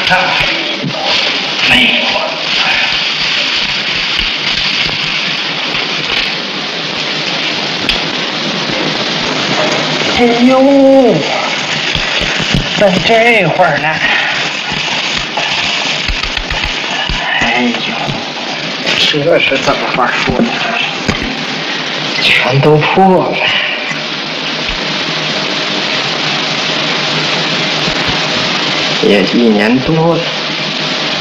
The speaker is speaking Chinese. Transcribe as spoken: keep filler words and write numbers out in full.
看，没有啊。哎呦，怎这会儿呢？哎呦，这是怎么话说的？全都破了。也一年多了。